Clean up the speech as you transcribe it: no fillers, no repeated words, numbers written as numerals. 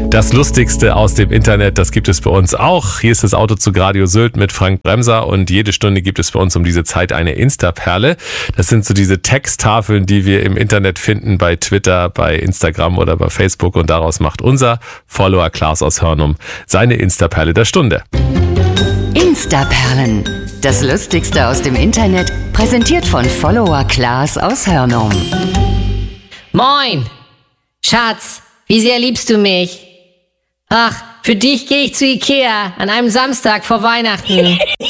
Das Lustigste aus dem Internet, das gibt es bei uns auch. Hier ist das Autozug Radio Sylt mit Frank Bremser und jede Stunde gibt es bei uns um diese Zeit eine Insta-Perle. Das sind so diese Texttafeln, die wir im Internet finden, bei Twitter, bei Instagram oder bei Facebook, und daraus macht unser Follower Klaas aus Hörnum seine Insta-Perle der Stunde. Insta-Perlen. Das Lustigste aus dem Internet, präsentiert von Follower Klaas aus Hörnum. Moin! Schatz, wie sehr liebst du mich? Ach, für dich gehe ich zu Ikea an einem Samstag vor Weihnachten.